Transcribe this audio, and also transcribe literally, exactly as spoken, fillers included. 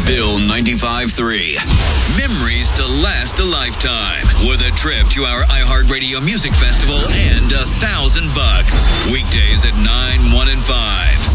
Bill ninety-five three. Memories to last a lifetime. With a trip to our iHeartRadio Music Festival and a thousand